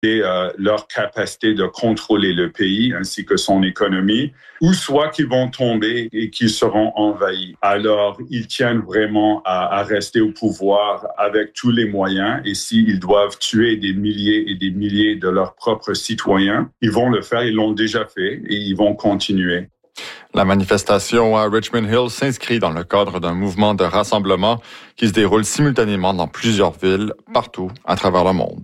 et leur capacité de contrôler le pays ainsi que son économie, ou soit qu'ils vont tomber et qu'ils seront envahis. Alors, ils tiennent vraiment à rester au pouvoir avec tous les moyens, et s'ils doivent tuer des milliers et des milliers de leurs propres citoyens, ils vont le faire, ils l'ont déjà fait et ils vont continuer. La manifestation à Richmond Hill s'inscrit dans le cadre d'un mouvement de rassemblement qui se déroule simultanément dans plusieurs villes partout à travers le monde.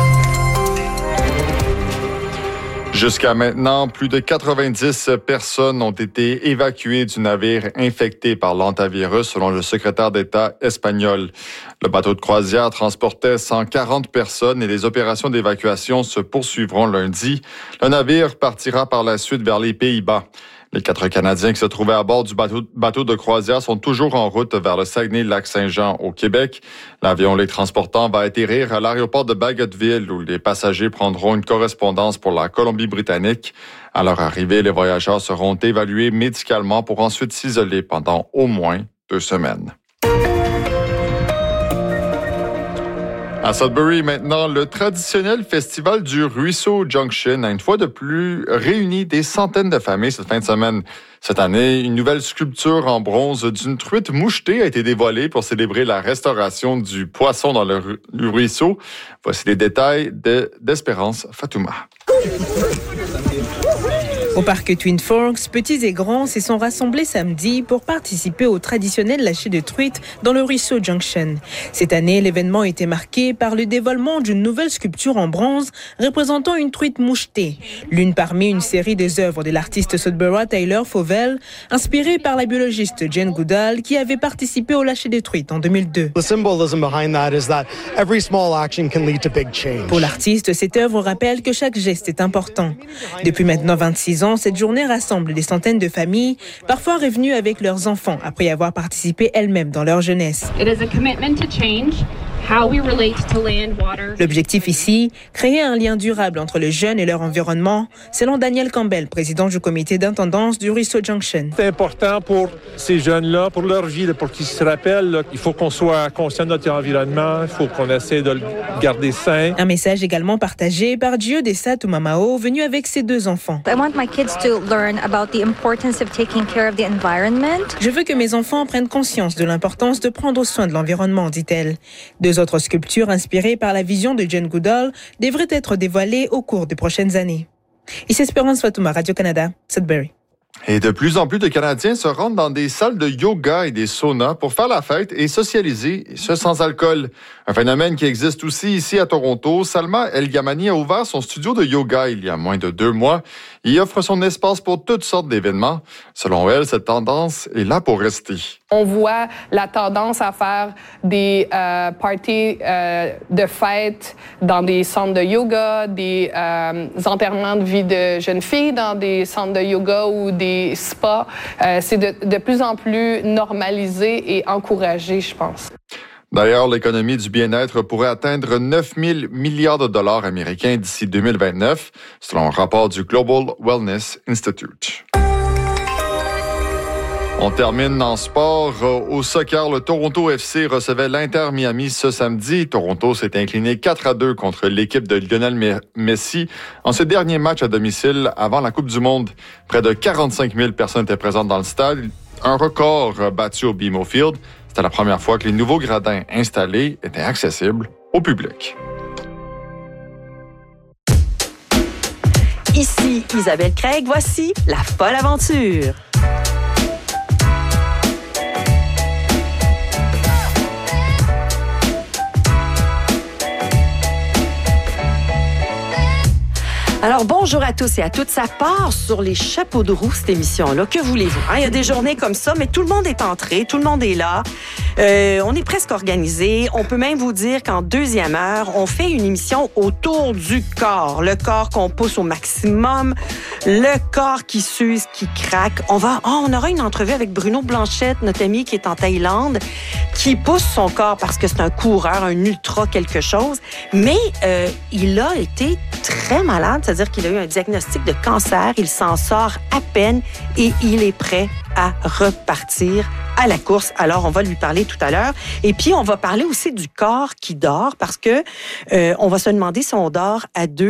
Jusqu'à maintenant, plus de 90 personnes ont été évacuées du navire infecté par l'hantavirus, selon le secrétaire d'État espagnol. Le bateau de croisière transportait 140 personnes et les opérations d'évacuation se poursuivront lundi. Le navire partira par la suite vers les Pays-Bas. Les 4 Canadiens qui se trouvaient à bord du bateau de croisière sont toujours en route vers le Saguenay-Lac-Saint-Jean au Québec. L'avion les transportant va atterrir à l'aéroport de Bagotville où les passagers prendront une correspondance pour la Colombie-Britannique. À leur arrivée, les voyageurs seront évalués médicalement pour ensuite s'isoler pendant au moins 2 semaines. À Sudbury, maintenant, le traditionnel festival du Ruisseau Junction a une fois de plus réuni des centaines de familles cette fin de semaine. Cette année, une nouvelle sculpture en bronze d'une truite mouchetée a été dévoilée pour célébrer la restauration du poisson dans le ruisseau. Voici les détails d'Espérance Fatouma. Au parc Twin Forks, petits et grands se sont rassemblés samedi pour participer au traditionnel lâcher de truite dans le Ruisseau Junction. Cette année, l'événement était marqué par le dévoilement d'une nouvelle sculpture en bronze représentant une truite mouchetée, l'une parmi une série des œuvres de l'artiste sudburois Tyler Fauvel, inspirée par la biologiste Jane Goodall qui avait participé au lâcher de truite en 2002. Pour l'artiste, cette œuvre rappelle que chaque geste est important. Depuis maintenant 26 ans, cette journée rassemble des centaines de familles, parfois revenues avec leurs enfants après avoir participé elles-mêmes dans leur jeunesse. L'objectif ici, créer un lien durable entre les jeunes et leur environnement, selon Daniel Campbell, président du comité d'intendance du Ruisseau Junction. C'est important pour ces jeunes-là, pour leur vie, pour qu'ils se rappellent qu'il faut qu'on soit conscient de notre environnement, il faut qu'on essaie de le garder sain. Un message également partagé par Dieu Dessa Tumamao, venu avec ses 2 enfants. Je veux que mes enfants prennent conscience de l'importance de prendre soin de l'environnement, dit-elle. 2 autres sculptures inspirées par la vision de Jane Goodall devraient être dévoilées au cours des prochaines années. Ici Espérance Fatouma, Radio-Canada, Sudbury. Et de plus en plus de Canadiens se rendent dans des salles de yoga et des saunas pour faire la fête et socialiser, et ce sans alcool. Un phénomène qui existe aussi ici à Toronto. Salma El-Gamani a ouvert son studio de yoga il y a moins de 2 mois et offre son espace pour toutes sortes d'événements. Selon elle, cette tendance est là pour rester. On voit la tendance à faire des parties de fête dans des centres de yoga, des enterrements de vie de jeunes filles dans des centres de yoga ou des spas. C'est de plus en plus normalisé et encouragé, je pense. D'ailleurs, l'économie du bien-être pourrait atteindre 9 000 milliards de dollars américains d'ici 2029, selon un rapport du Global Wellness Institute. On termine en sport. Au soccer, le Toronto FC recevait l'Inter Miami ce samedi. Toronto s'est incliné 4-2 contre l'équipe de Lionel Messi en ce dernier match à domicile avant la Coupe du Monde. Près de 45 000 personnes étaient présentes dans le stade. Un record battu au BMO Field. C'était la première fois que les nouveaux gradins installés étaient accessibles au public. Ici Isabelle Craig, voici La Folle Aventure. Alors, bonjour à tous et à toutes. Ça part sur les chapeaux de roue, cette émission-là. Que voulez-vous? Il y a des journées comme ça, mais tout le monde est entré, tout le monde est là. On est presque organisé. On peut même vous dire qu'en 2e heure, on fait une émission autour du corps. Le corps qu'on pousse au maximum, le corps qui s'use, qui craque. On aura une entrevue avec Bruno Blanchette, notre ami qui est en Thaïlande, qui pousse son corps parce que c'est un coureur, un ultra quelque chose. Mais il a été très très malade, c'est-à-dire qu'il a eu un diagnostic de cancer. Il s'en sort à peine et il est prêt à repartir à la course. Alors, on va lui parler tout à l'heure. Et puis, on va parler aussi du corps qui dort parce que on va se demander si on dort à 2